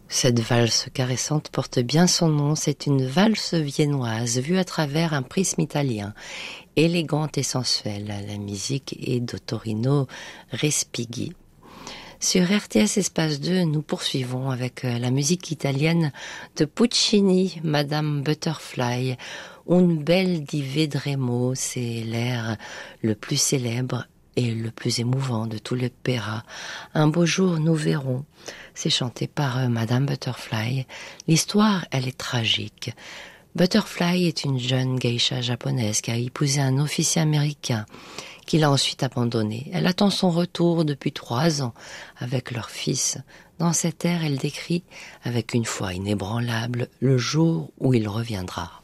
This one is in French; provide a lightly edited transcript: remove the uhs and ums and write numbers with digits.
Cette valse caressante porte bien son nom, c'est une valse viennoise vue à travers un prisme italien, élégante et sensuelle. La musique est d'Ottorino Respighi. Sur RTS Espace 2, nous poursuivons avec la musique italienne de Puccini, Madame Butterfly. Un bel di vedremo, c'est l'air le plus célèbre et le plus émouvant de tout l'opéra. Un beau jour, nous verrons. C'est chanté par Madame Butterfly. L'histoire, elle est tragique. Butterfly est une jeune geisha japonaise qui a épousé un officier américain qui l'a ensuite abandonnée. Elle attend son retour depuis 3 ans avec leur fils. Dans cet air, elle décrit avec une foi inébranlable le jour où il reviendra.